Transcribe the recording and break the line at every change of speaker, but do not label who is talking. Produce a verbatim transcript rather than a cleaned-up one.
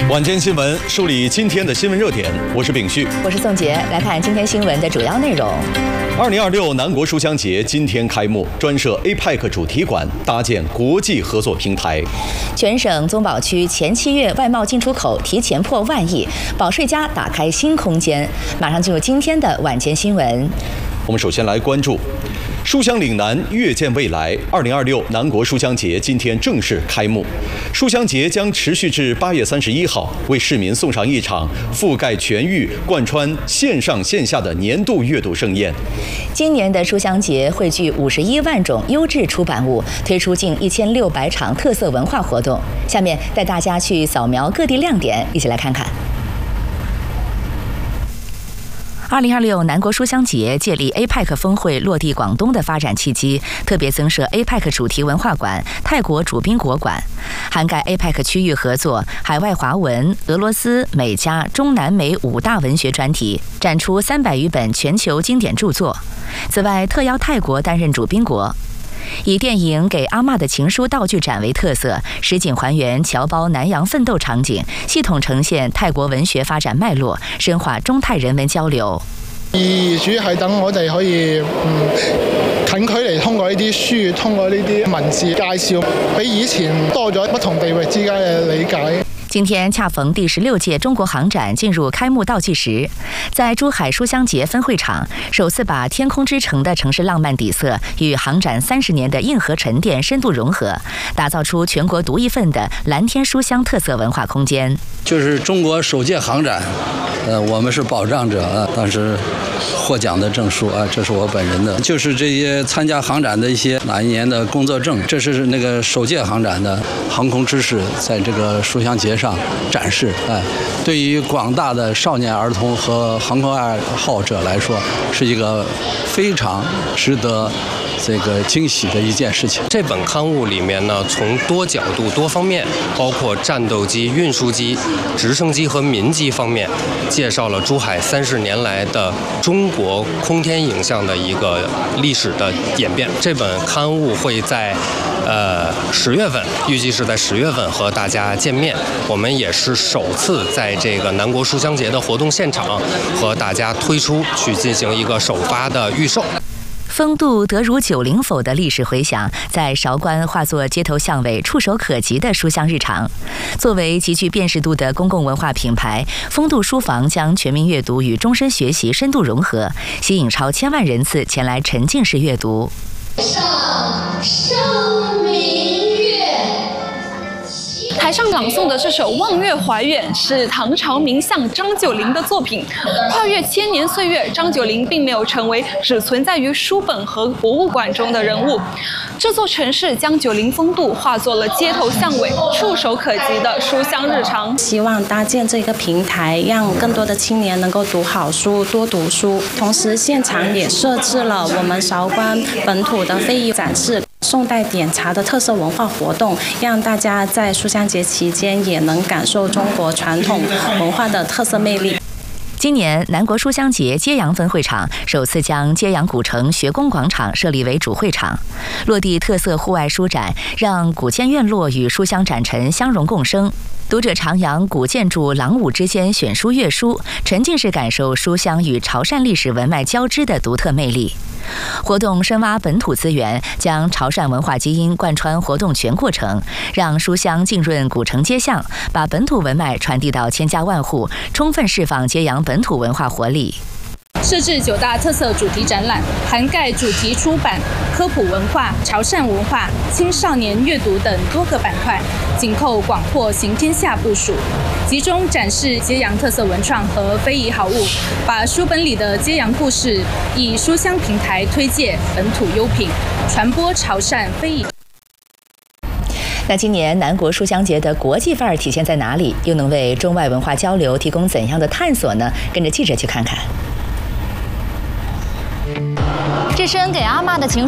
晚间新闻梳理今天的新闻热点，我是秉旭，
我是宋杰。来看今天新闻的主要内容。
二零二六南国书香节今天开幕，专设 A P E C 主题馆，搭建国际合作平台。
全省综保区前七月外贸进出口提前破万亿，保税家打开新空间。马上进入今天的晚间新闻。
我们首先来关注书香岭南，越见未来。二零二六南国书香节今天正式开幕，书香节将持续至八月三十一号，为市民送上一场覆盖全域、贯穿线上线下的年度阅读盛宴。
今年的书香节汇聚五十一万种优质出版物，推出近一千六百场特色文化活动。下面带大家去扫描各地亮点，一起来看看。二零二六南国书香节借力 A P E C 峰会落地广东的发展契机，特别增设 A P E C 主题文化馆、泰国主宾国馆，涵盖 A P E C 区域合作、海外华文、俄罗斯、美加、中南美五大文学专题，展出三百余本全球经典著作。此外，特邀泰国担任主宾国。以电影《给阿嬷的情书》道具展为特色，实景还原侨胞南洋奋斗场景，系统呈現泰國文學發展脈絡，深化中泰人文交流。
而主要係等我哋可以嗯近距離通過呢啲書，通過呢啲文字介紹，比以前多咗不同地域之間嘅理解。
今天恰逢第十六届中国航展进入开幕倒计时，在珠海书香节分会场，首次把天空之城的城市浪漫底色与航展三十年的硬核沉淀深度融合，打造出全国独一份的蓝天书香特色文化空间。
就是中国首届航展，呃，我们是保障者啊，当时获奖的证书啊，这是我本人的，就是这些参加航展的一些哪一年的工作证，这是那个首届航展的航空知识，在这个书香节上展示。哎，对于广大的少年儿童和航空爱好者来说，是一个非常值得这个惊喜的一件事情。
这本刊物里面呢，从多角度、多方面，包括战斗机、运输机、直升机和民机方面，介绍了珠海三十年来的中国空天影像的一个历史的演变。这本刊物会在呃十月份，预计是在十月份和大家见面。我们也是首次在这个南国书香节的活动现场和大家推出去进行一个首发的预售。
风度得如九龄否的历史回响，在韶关化作街头巷尾触手可及的书香日常。作为极具辨识度的公共文化品牌，风度书房将全民阅读与终身学习深度融合，吸引超千万人次前来沉浸式阅读。
上生明月。
台上朗诵的这首《望月怀远》是唐朝名相张九龄的作品。跨越千年岁月，张九龄并没有成为只存在于书本和博物馆中的人物。这座城市将九龄风度化作了街头巷尾、触手可及的书香日常。
希望搭建这个平台，让更多的青年能够读好书、多读书。同时，现场也设置了我们韶关本土的非遗展示。宋代点茶的特色文化活动，让大家在书香节期间也能感受中国传统文化的特色魅力。
今年南国书香节揭阳分会场首次将揭阳古城学宫广场设立为主会场，落地特色户外书展，让古建院落与书香展陈相融共生。读者徜徉古建筑廊庑之间选书阅书，沉浸式感受书香与潮汕历史文脉交织的独特魅力。活动深挖本土资源，将潮汕文化基因贯穿活动全过程，让书香浸润古城街巷，把本土文脉传递到千家万户，充分释放揭阳本土文化活力。
设置九大特色主题展览，涵盖主题出版、科普文化、潮汕文化、青少年阅读等多个板块，紧扣广阔行天下部署，集中展示揭阳特色文创和非遗好物，把书本里的揭阳故事以书香平台推介本土优品，传播潮汕非遗。
那今年南国书香节的国际范儿体现在哪里？又能为中外文化交流提供怎样的探索呢？跟着记者去看看。
这声给阿嬷的情